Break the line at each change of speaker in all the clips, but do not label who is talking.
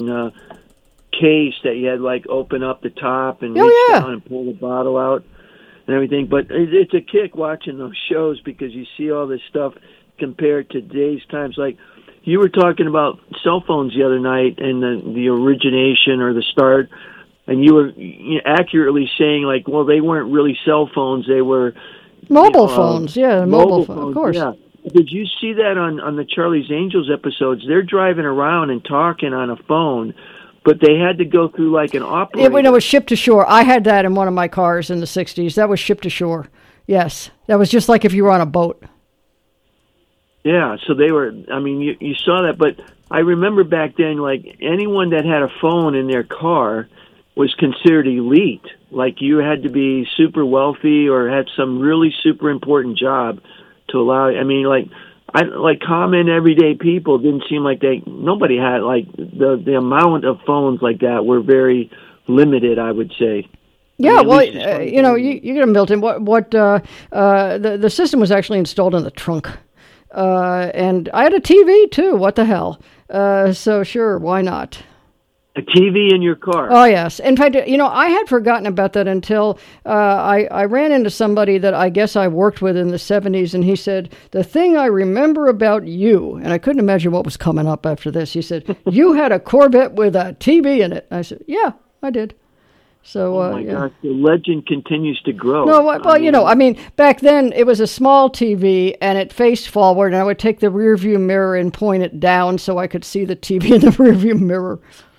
case that you had like open up the top and
Oh,
reach
yeah.
down and pull the bottle out and everything. But it's a kick watching those shows because you see all this stuff compared to today's times. Like you were talking about cell phones the other night and the origination or the start, and you were accurately saying like, well, they weren't really cell phones; they were
Mobile phones, yeah, mobile phones, of course.
Yeah. Did you see that on the Charlie's Angels episodes? They're driving around and talking on a phone, but they had to go through like an operator.
It was ship to shore. I had that in one of my cars in the 60s. That was ship to shore. Yes. That was just like if you were on a boat.
Yeah, so they were, I mean, you saw that, but I remember back then, like, anyone that had a phone in their car was considered elite. Like, you had to be super wealthy or had some really super important job to allow, I mean, like common everyday people didn't seem like nobody had, like, the amount of phones like that were very limited, I would say.
Yeah,
I mean,
well, you get them built in. The system was actually installed in the trunk. And I had a TV too. What the hell? So sure, why not?
A TV in your car.
Oh yes. In fact, I had forgotten about that until I ran into somebody that I guess I worked with in the 70s, and he said, "The thing I remember about you," and I couldn't imagine what was coming up after this. He said, "You had a Corvette with a TV in it." I said, "Yeah, I did." So,
oh my gosh, the legend continues to grow.
No, well, back then it was a small TV and it faced forward, and I would take the rearview mirror and point it down so I could see the TV in the rearview mirror.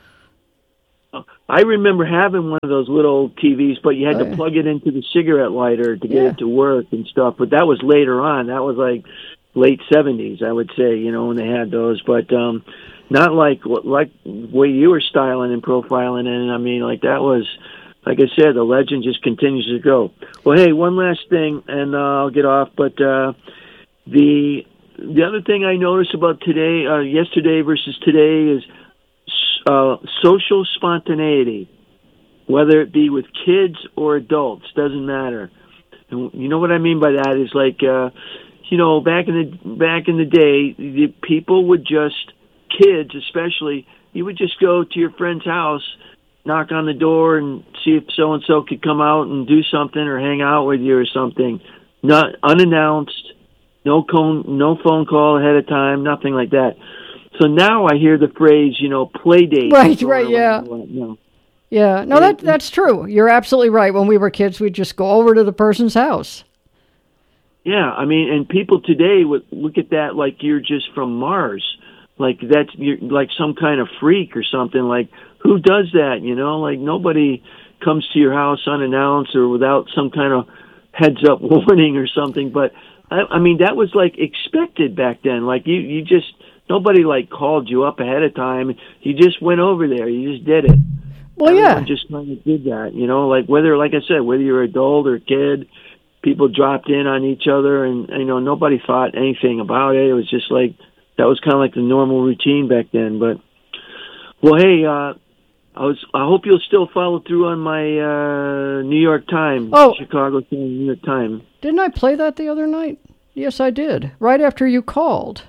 I remember having one of those little TVs, but you had to plug it into the cigarette lighter to get it to work and stuff. But that was later on. That was like late 70s, I would say, when they had those. But not like the way you were styling and profiling. And I mean, like that was, like I said, the legend just continues to go. Well, hey, one last thing, and I'll get off. But the other thing I noticed about today, yesterday versus today, is social spontaneity. Whether it be with kids or adults, doesn't matter. And you know what I mean by that is like, back in the day, the people would just, kids especially, you would just go to your friend's house, knock on the door and see if so-and-so could come out and do something or hang out with you or something. Not unannounced, no phone call ahead of time, nothing like that. So now I hear the phrase, play date.
Right, yeah. Yeah, no, that's true. You're absolutely right. When we were kids, we'd just go over to the person's house.
Yeah, I mean, and people today would look at that like you're just from Mars. Like you're like some kind of freak or something. Like, who does that, Like, nobody comes to your house unannounced or without some kind of heads-up warning or something. But, I mean, that was, like, expected back then. Like, you just, nobody, like, called you up ahead of time. You just went over there. You just did it.
Well,
Everyone just kind of did that, Like, like I said, whether you're adult or kid, people dropped in on each other, and, nobody thought anything about it. It was just like, that was kind of like the normal routine back then. But, well, hey, I hope you'll still follow through on my New York Times, Chicago New York Times.
Didn't I play that the other night? Yes, I did. Right after you called.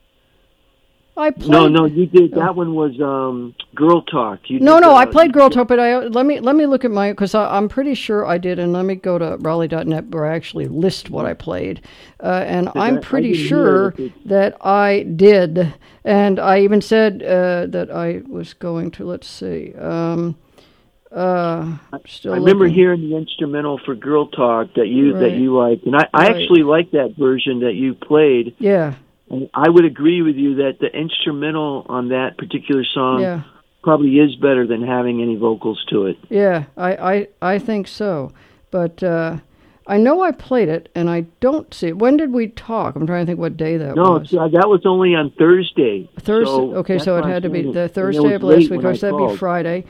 No, you did. That one was Girl Talk.
I played Girl Talk, but let me look at because I'm pretty sure I did, and let me go to Raleigh.net where I actually list what I played, and I'm pretty sure that I did, and I even said that I was going to. Let's see. I
remember hearing the instrumental for Girl Talk that you liked, and I actually like that version that you played.
Yeah.
I would agree with you that the instrumental on that particular song probably is better than having any vocals to it.
Yeah, I think so. But I know I played it, and I don't see it. When did we talk? I'm trying to think what day that was.
No, that was only on Thursday.
Thursday? So it had to be the Thursday of last week, because that'd be Friday.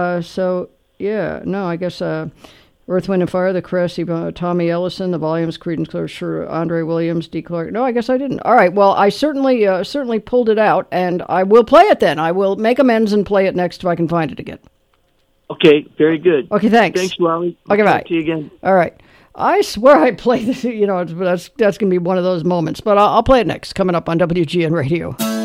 I guess... Earth, Wind & Fire, The Crest, Tommy Ellison, The Volumes, Creedence Clearwater, Andre Williams, D. Clark. No, I guess I didn't. All right, well, I certainly pulled it out, and I will play it then. I will make amends and play it next if I can find it again.
Okay, very good.
Okay, thanks.
Thanks, Wally.
Okay, bye.
Talk to you again.
All right. I swear I played this, that's going to be one of those moments, but I'll play it next, coming up on WGN Radio.